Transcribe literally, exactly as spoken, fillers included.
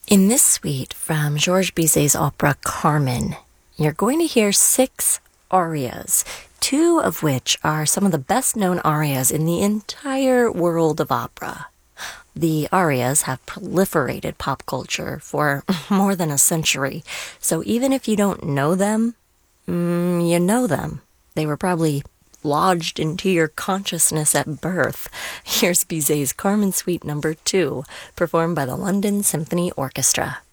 In this suite from Georges Bizet's opera Carmen, you're going to hear six arias, two of which are some of the best-known arias in the entire world of opera. The arias have proliferated pop culture for more than a century, so even if you don't know them, mm, you know them. They were probably lodged into your consciousness at birth. Here's Bizet's Carmen Suite number two, performed by the London Symphony Orchestra.